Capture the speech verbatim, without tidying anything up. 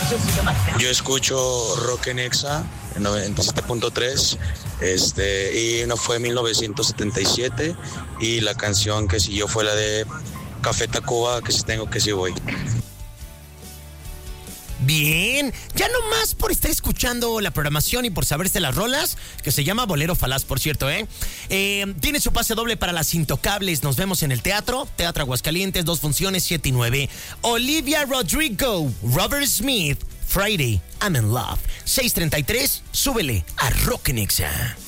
Yo escucho Rock en Exa en noventa y siete punto tres, este, y no fue mil novecientos setenta y siete, y la canción que siguió fue la de Café Tacuba, que si tengo, que si voy. Bien, ya no más por estar escuchando la programación y por saberse las rolas, que se llama Bolero Falaz, por cierto, ¿eh? eh tiene su pase doble para Las Intocables. Nos vemos en el teatro, Teatro Aguascalientes, dos funciones, siete y nueve. Olivia Rodrigo, Robert Smith, Friday, I'm in Love. seis treinta y tres, súbele a Rock en Exa.